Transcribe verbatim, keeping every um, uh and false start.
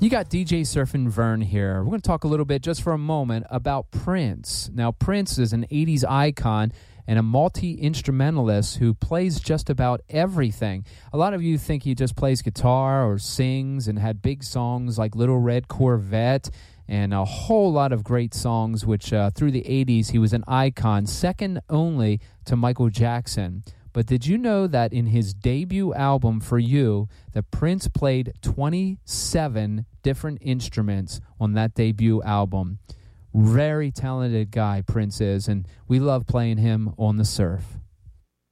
You got D J Surfin' Vern here. We're going to talk a little bit, just for a moment, about Prince. Now, Prince is an eighties icon and a multi-instrumentalist who plays just about everything. A lot of you think he just plays guitar or sings, and had big songs like Little Red Corvette and a whole lot of great songs, which uh, through the eighties he was an icon, second only to Michael Jackson. But did you know that in his debut album, For You, that Prince played twenty-seven different instruments on that debut album? Very talented guy, Prince is, and we love playing him on the surf.